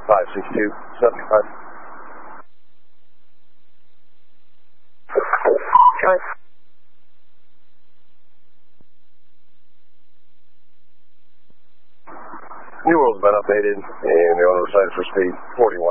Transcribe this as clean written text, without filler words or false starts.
562, 75. Charlie. New World's been updated, and the owner decided for speed 41.